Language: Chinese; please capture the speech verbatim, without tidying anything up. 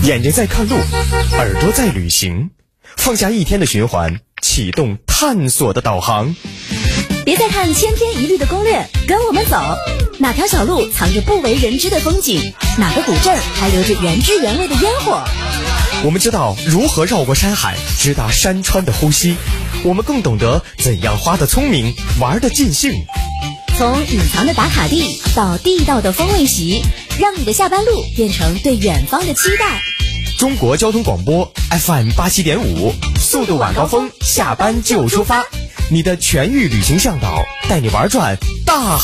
眼睛在看路，耳朵在旅行，放下一天的循环，启动探索的导航。 别再看千篇一律的攻略，跟我们走。哪条小路藏着不为人知的风景？哪个古镇还留着原汁原味的烟火？ 我们知道如何绕过山海，直达山川的呼吸。我们更懂得怎样花得聪明，玩得尽兴。 从隐藏的打卡地到地道的风味席，让你的下班路变成对远方的期待。 中国交通广播 F M 八七点五，速度晚高峰，下班就出发。你的全域旅行向导，带你玩转大